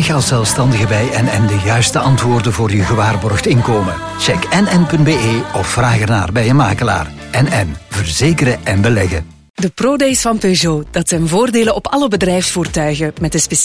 Krijg als zelfstandige bij NN de juiste antwoorden voor je gewaarborgd inkomen. Check nn.be of vraag ernaar bij een makelaar. NN. Verzekeren en beleggen. De ProDays van Peugeot, dat zijn voordelen op alle bedrijfsvoertuigen met de speciale